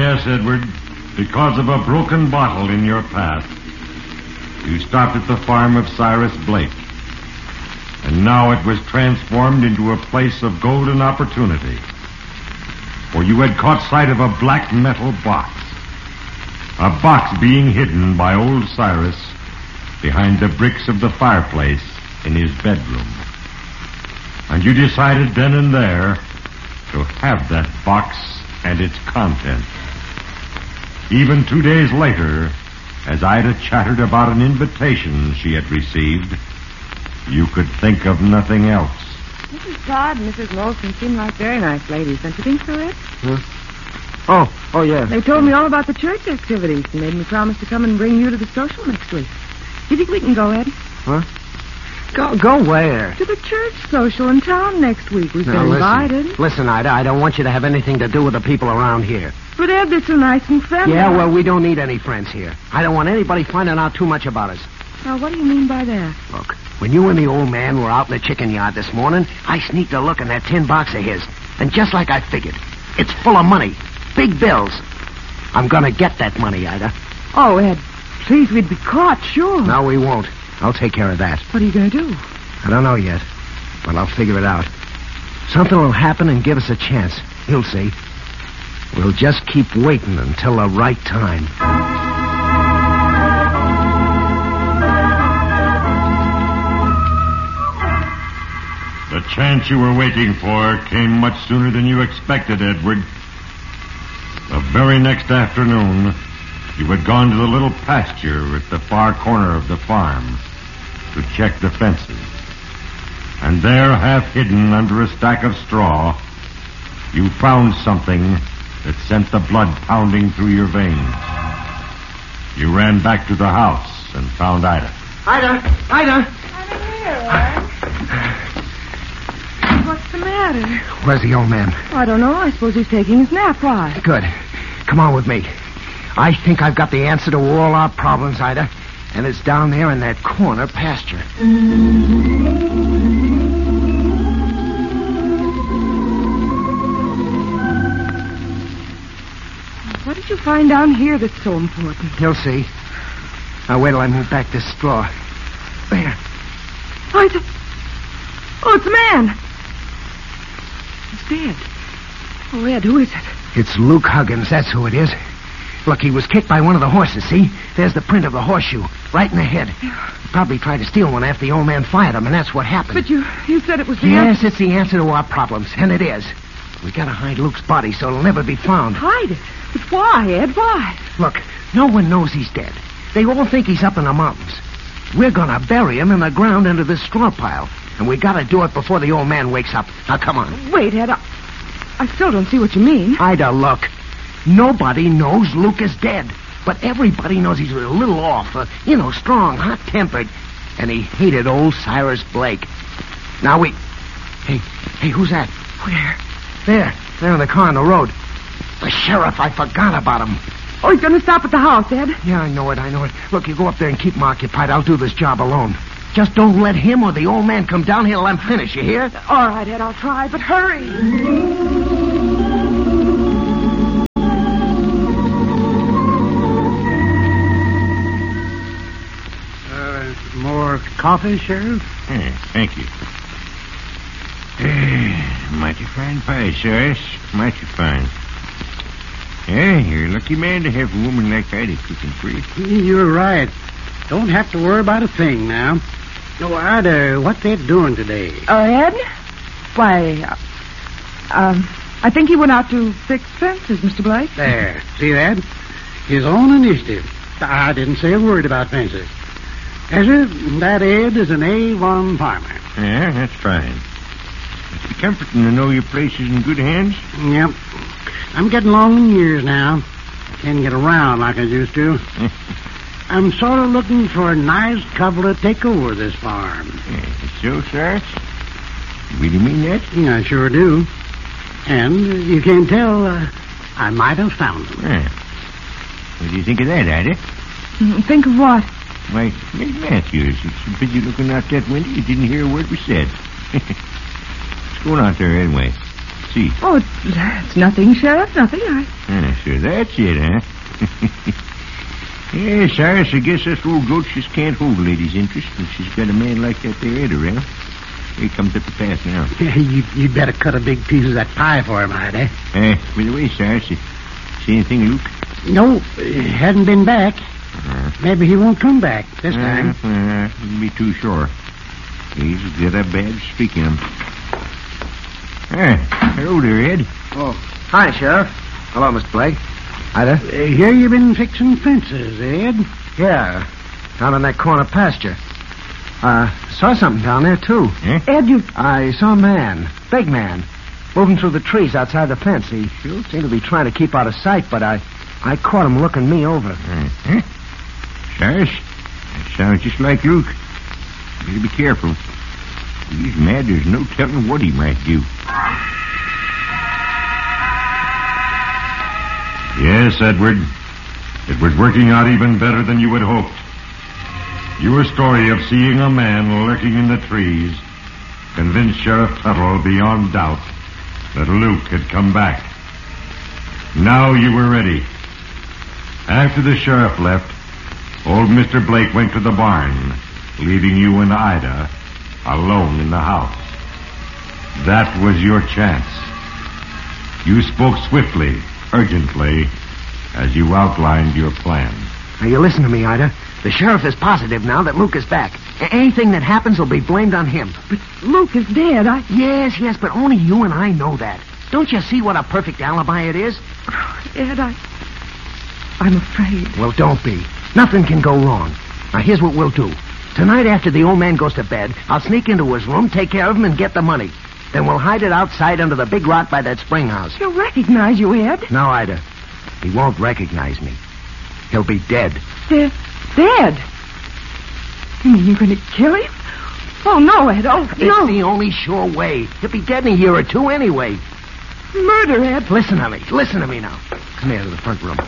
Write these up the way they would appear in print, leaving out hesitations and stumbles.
Yes, Edward. Because of a broken bottle in your path. You stopped at the farm of Cyrus Blake. And now it was transformed into a place of golden opportunity. For you had caught sight of a black metal box. A box being hidden by old Cyrus behind the bricks of the fireplace in his bedroom. And you decided then and there to have that box and its contents. Even 2 days later, as Ida chattered about an invitation she had received, you could think of nothing else. Mrs. Todd and Mrs. Molson seem like very nice ladies, don't you think so, Ed? Huh? Oh, yeah. They told me all about the church activities and made me promise to come and bring you to the social next week. Do you think we can go, Ed? Huh? Go where? To the church social in town next week. We've been invited. Listen, Ida, I don't want you to have anything to do with the people around here. But, Ed, they're so nice and friendly. Yeah, well, we don't need any friends here. I don't want anybody finding out too much about us. Now, what do you mean by that? Look, when you and the old man were out in the chicken yard this morning, I sneaked a look in that tin box of his. And just like I figured, it's full of money. Big bills. I'm gonna get that money, Ida. Oh, Ed, please, we'd be caught, sure. No, we won't. I'll take care of that. What are you going to do? I don't know yet, but I'll figure it out. Something will happen and give us a chance. You'll see. We'll just keep waiting until the right time. The chance you were waiting for came much sooner than you expected, Edward. The very next afternoon, you had gone to the little pasture at the far corner of the farm to check the fences. And there, half hidden under a stack of straw, you found something that sent the blood pounding through your veins. You ran back to the house and found Ida. Ida! I'm here, What's the matter? Where's the old man? I don't know. I suppose he's taking his nap. Why? Good. Come on with me. I think I've got the answer to all our problems, Ida. And it's down there in that corner pasture. What did you find down here that's so important? You'll see. Now wait till I move back this straw. There. Oh, it's a man. He's dead. Oh, Ed, who is it? It's Luke Huggins. That's who it is. Look, he was kicked by one of the horses, see? There's the print of the horseshoe, right in the head. He probably tried to steal one after the old man fired him, and that's what happened. But you said it was the Yes, it's the answer to our problems, and it is. We gotta hide Luke's body so it'll never be found. Hide it? But why, Ed? Why? Look, no one knows he's dead. They all think he's up in the mountains. We're gonna bury him in the ground under this straw pile, and we gotta do it before the old man wakes up. Now, come on. Wait, Ed, I still don't see what you mean. Ida, look. Nobody knows Luke is dead, but everybody knows he's a little off. Strong, hot-tempered, and he hated old Cyrus Blake. Now Hey, who's that? Where? There in the car on the road. The sheriff, I forgot about him. Oh, he's going to stop at the house, Ed. Yeah, I know it. Look, you go up there and keep him occupied. I'll do this job alone. Just don't let him or the old man come down here till I'm finished, you hear? All right, Ed, I'll try, but hurry. More coffee, Sheriff? Thank you. Mighty fine pie, Cyrus. Mighty fine. Yeah, you're a lucky man to have a woman like Ida cooking for you. You're right. Don't have to worry about a thing now. Oh, Ida, what's that doing today? Ed? Why, I think he went out to fix fences, Mr. Blake. There. See that? His own initiative. I didn't say a word about fences. Ezra, that Ed is an A1 farmer. Yeah, that's fine. It's comforting to know your place is in good hands. Yep. I'm getting long in years now. I can't get around like I used to. I'm sort of looking for a nice couple to take over this farm. So, Cyrus? You really mean that? Yeah, I sure do. And you can't tell, I might have found them. Yeah. What do you think of that, Ida? Think of what? Why, Miss Matthews, it's so busy looking out that window you didn't hear a word we said. What's going on there anyway? he? Oh, it's nothing, Sheriff, nothing. So that's it, huh? Yeah, Cyrus, I guess this old goat just can't hold a lady's interest when she's got a man like that there head around. Here comes up the path now. You'd better cut a big piece of that pie for him, Ida. By the way, Cyrus, see anything, Luke? No, he hadn't been back. Maybe he won't come back this time. Wouldn't be too sure. He's got a bad streak in him. Hello there, Ed. Oh, hi, Sheriff. Hello, Mr. Blake. Ida? Here you been fixing fences, Ed? Yeah, down in that corner pasture. Saw something down there, too. Ed, I saw a man, big man, moving through the trees outside the fence. He sure seemed to be trying to keep out of sight, but I caught him looking me over. Cyrus, that sounds just like Luke. Better be careful. If he's mad, there's no telling what he might do. Yes, Edward. It was working out even better than you had hoped. Your story of seeing a man lurking in the trees convinced Sheriff Tuttle beyond doubt that Luke had come back. Now you were ready. After the sheriff left, old Mr. Blake went to the barn, leaving you and Ida alone in the house. That was your chance. You spoke swiftly, urgently, as you outlined your plan. Now, you listen to me, Ida. The sheriff is positive now that Luke is back. Anything that happens will be blamed on him. but Luke is dead. Yes, but only you and I know that. Don't you see what a perfect alibi it is? Ed, I'm afraid. Well, don't be. Nothing can go wrong. Now, here's what we'll do. Tonight, after the old man goes to bed, I'll sneak into his room, take care of him, and get the money. Then we'll hide it outside under the big rock by that spring house. He'll recognize you, Ed. No, Ida. He won't recognize me. He'll be dead. Dead? You mean you're going to kill him? Oh, no, Ed. Oh, It's no. the only sure way. He'll be dead in a year or two anyway. Murder, Ed. Listen to me. Listen to me now. Come here to the front room.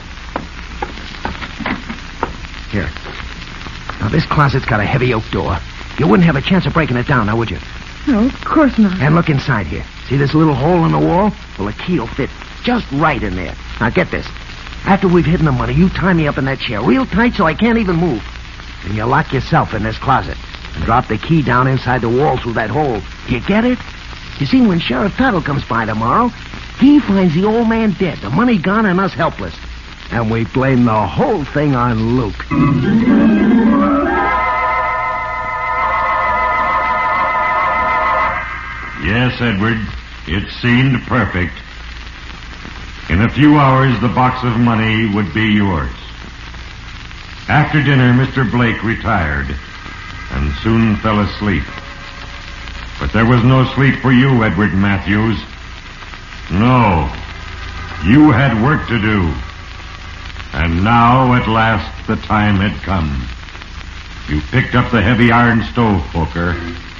Here. Now, this closet's got a heavy oak door. You wouldn't have a chance of breaking it down, now, would you? No, of course not. And look inside here. See this little hole in the wall? Well, the key will fit just right in there. Now, get this. After we've hidden the money, you tie me up in that chair real tight so I can't even move. And you lock yourself in this closet and drop the key down inside the wall through that hole. You get it? You see, when Sheriff Tuttle comes by tomorrow, he finds the old man dead, the money gone, and us helpless. And we blame the whole thing on Luke. Yes, Edward. It seemed perfect. In a few hours, the box of money would be yours. After dinner, Mr. Blake retired and soon fell asleep. But there was no sleep for you, Edward Matthews. No. You had work to do. And now, at last, the time had come. You picked up the heavy iron stove poker